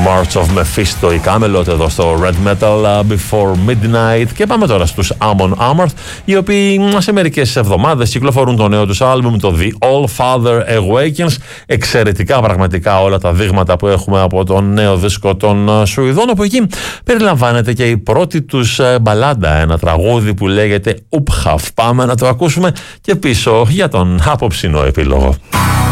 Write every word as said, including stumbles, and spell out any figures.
March of Mephisto, η Camelot εδώ στο Red Metal uh, Before Midnight. Και πάμε τώρα στους Amon Amarth, οι οποίοι σε μερικές εβδομάδες κυκλοφορούν το νέο τους άλμπουμ, το The All Father Awakens. Εξαιρετικά πραγματικά όλα τα δείγματα που έχουμε από τον νέο δίσκο των Σουηδών, όπου εκεί περιλαμβάνεται και η πρώτη τους μπαλάντα, ένα τραγούδι που λέγεται Uphav. Πάμε να το ακούσουμε και πίσω για τον απόψινό επίλογο.